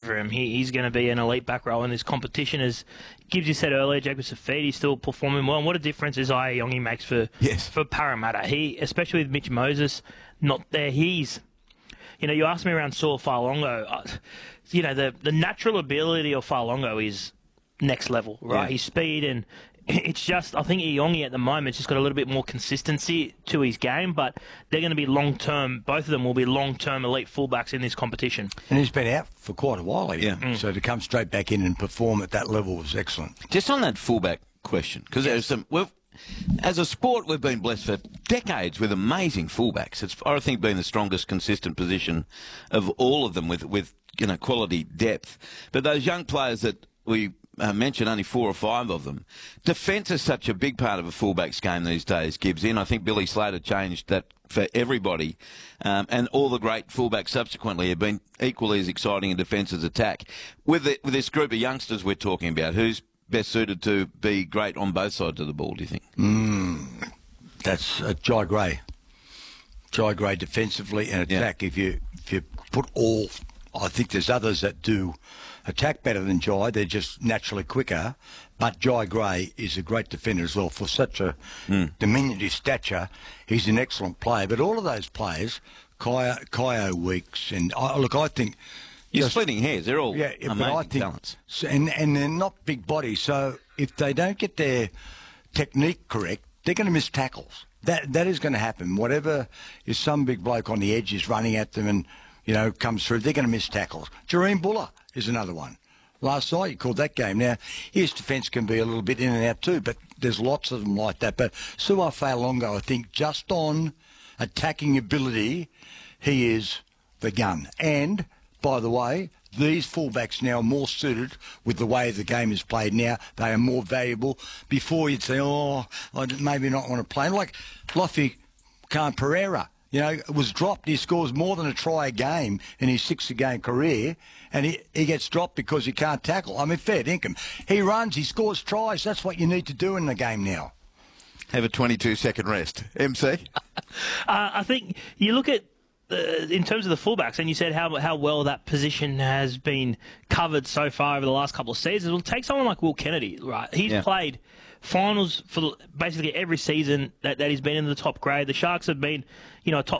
for him. He's going to be an elite back row in this competition. As Gibbsy said earlier, Jacob Safidi still performing well. And what a difference Isaiah Yonge makes for Parramatta. He, especially with Mitch Moses not there, you asked me around Saul Falongo. The natural ability of Falongo is next level, right? Yeah. His speed, and it's just, I think Yonge at the moment's just got a little bit more consistency to his game, but they're going to be long-term, both of them will be long-term elite fullbacks in this competition. And he's been out for quite a while here. So to come straight back in and perform at that level was excellent. Just on that fullback question, because as a sport, we've been blessed for decades with amazing fullbacks. It's, I think, been the strongest consistent position of all of them with quality depth. But those young players that we mentioned, only 4 or 5 of them. Defence is such a big part of a fullback's game these days, Gibbs. I think Billy Slater changed that for everybody. And all the great fullbacks subsequently have been equally as exciting in defence as attack. With this group of youngsters we're talking about, who's best suited to be great on both sides of the ball, do you think? That's Jai Gray. Jai Gray defensively and attack. If you put all... I think there's others that do attack better than Jai. They're just naturally quicker. But Jai Gray is a great defender as well. For such a diminutive stature, he's an excellent player. But all of those players, Kyo Weeks, and I think... You're splitting hairs. They're all amazing talents. And they're not big bodies. So if they don't get their technique correct, they're going to miss tackles. That is going to happen. Whatever, if some big bloke on the edge is running at them and... comes through, they're going to miss tackles. Jareen Buller is another one. Last night, you called that game. Now, his defence can be a little bit in and out too, but there's lots of them like that. But Su'a Falongo, I think, just on attacking ability, he is the gun. And, by the way, these fullbacks now are more suited with the way the game is played now. They are more valuable. Before you'd say, I maybe not want to play. Like Lofi Khan Pereira. Was dropped. He scores more than a try a game in his 6-game career, and he gets dropped because he can't tackle. I mean, fair dinkum. He runs, he scores tries. That's what you need to do in the game now. Have a 22-second rest. MC? I think you look at, in terms of the fullbacks, and you said how well that position has been covered so far over the last couple of seasons. Well, take someone like Will Kennedy, right? He's played finals for basically every season that he's been in the top grade. The Sharks have been, a top